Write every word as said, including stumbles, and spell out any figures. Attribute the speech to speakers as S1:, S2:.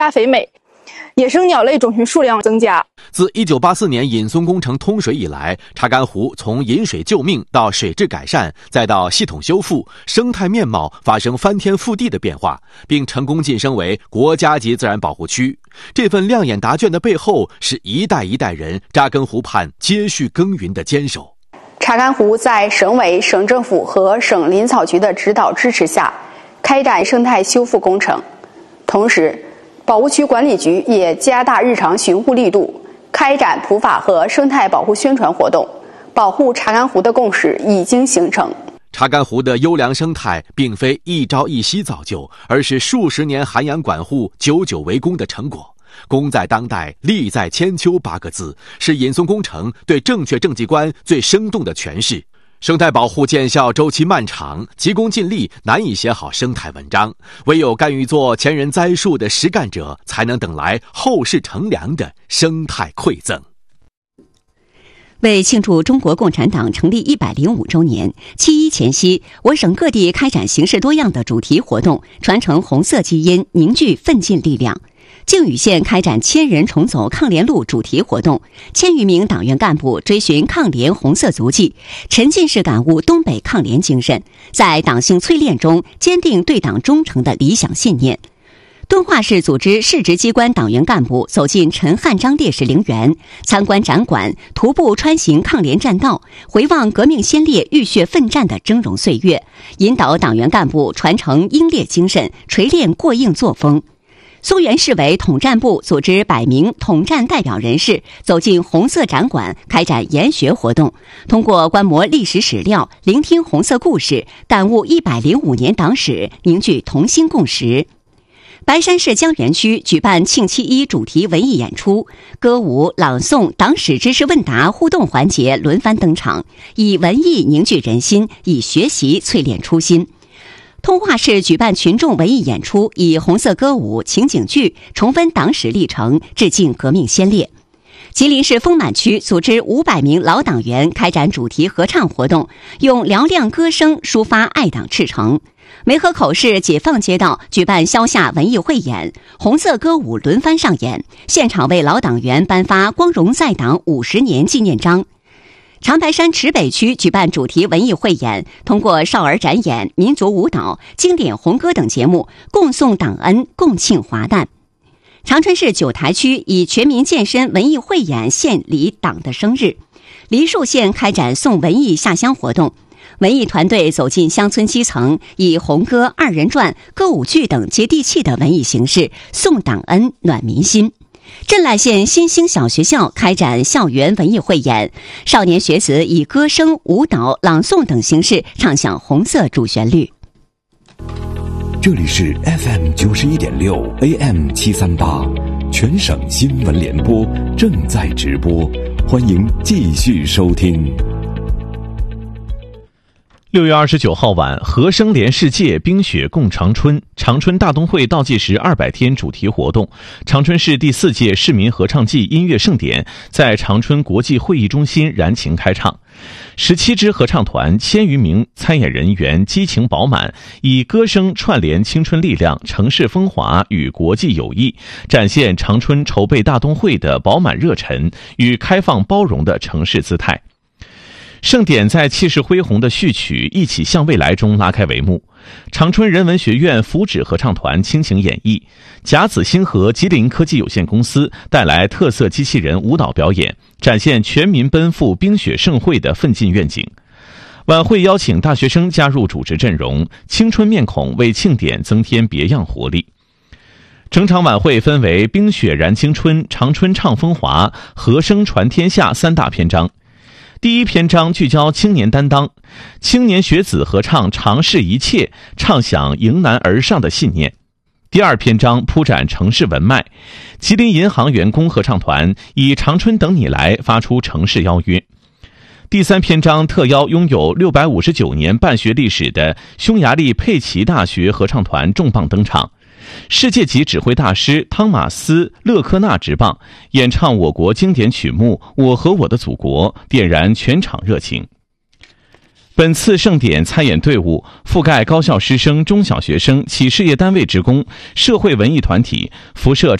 S1: 肥美，野生鸟类种群数量增加。
S2: 自一九八四年引松工程通水以来，查干湖从饮水救命到水质改善，再到系统修复，生态面貌发生翻天覆地的变化，并成功晋升为国家级自然保护区。这份亮眼答卷的背后，是一代一代人扎根湖畔接续耕耘的坚守。
S3: 查干湖在省委、省政府和省林草局的指导支持下，开展生态修复工程，同时保护区管理局也加大日常巡护力度，开展普法和生态保护宣传活动，保护查干湖的共识已经形成。
S2: 查干湖的优良生态并非一朝一夕造就，而是数十年涵养管护、久久为功的成果。功在当代，利在千秋八个字，是引松工程对正确政绩观最生动的诠释。生态保护见效周期漫长，急功近利难以写好生态文章，唯有甘于做前人栽树的实干者，才能等来后世乘凉的生态馈赠。
S4: 为庆祝中国共产党成立一百零五周年，七一前夕，我省各地开展形式多样的主题活动，传承红色基因，凝聚奋进力量。靖宇县开展千人重走抗联路主题活动，千余名党员干部追寻抗联红色足迹，沉浸式感悟东北抗联精神，在党性淬炼中坚定对党忠诚的理想信念。敦化市组织市直机关党员干部走进陈汉章烈士陵园，参观展馆，徒步穿行抗联栈道，回望革命先烈浴血奋战的峥嵘岁月，引导党员干部传承英烈精神，锤炼过硬作风。松原市委统战部组织百名统战代表人士走进红色展馆，开展研学活动，通过观摩历史史料，聆听红色故事，感悟一百零五年党史，凝聚同心共识。白山市江源区举办庆七一主题文艺演出，歌舞、朗诵、党史知识问答互动环节轮番登场，以文艺凝聚人心，以学习淬炼初心。通化市举办群众文艺演出，以红色歌舞、情景剧重温党史历程，致敬革命先烈。吉林市丰满区组织五百名老党员开展主题合唱活动，用嘹亮歌声抒发爱党赤诚。梅河口市解放街道举办消夏文艺汇演，红色歌舞轮番上演，现场为老党员颁发光荣在党五十年纪念章。长白山池北区举办主题文艺汇演，通过少儿展演、民族舞蹈、经典红歌等节目，共颂党恩，共庆华诞。长春市九台区以全民健身文艺汇演献礼党的生日。梨树县开展送文艺下乡活动，文艺团队走进乡村基层，以红歌、二人转、歌舞剧等接地气的文艺形式，送党恩，暖民心。镇濑县新兴小学校开展校园文艺汇演，少年学子以歌声、舞蹈、朗诵等形式唱响红色主旋律。
S5: 这里是 F M 九十一点六 A M 七三八，全省新闻联播正在直播，欢迎继续收听。
S6: 六月二十九号晚，和声连世界，冰雪共长春，长春大冬会倒计时二百天主题活动，长春市第四届市民合唱季音乐盛典在长春国际会议中心燃情开唱。十七支合唱团，千余名参演人员激情饱满，以歌声串联青春力量、城市风华与国际友谊，展现长春筹备大冬会的饱满热忱与开放包容的城市姿态。盛典在气势恢宏的序曲《一起向未来》中拉开帷幕，长春人文学院福祉合唱团倾情演绎，甲子星河吉林科技有限公司带来特色机器人舞蹈表演，展现全民奔赴冰雪盛会的奋进愿景。晚会邀请大学生加入主持阵容，青春面孔为庆典增添别样活力。整场晚会分为冰雪燃青春、长春唱风华、和声传天下三大篇章。第一篇章聚焦青年担当，青年学子合唱尝试一切，唱响迎难而上的信念。第二篇章铺展城市文脉，吉林银行员工合唱团以长春等你来发出城市邀约。第三篇章特邀拥有六百五十九年办学历史的匈牙利佩奇大学合唱团重磅登场，世界级指挥大师汤马斯·勒科纳执棒，演唱我国经典曲目《我和我的祖国》，点燃全场热情。 本次盛典参演队伍覆盖高校师生、中小学生、企事业单位职工、社会文艺团体、辐射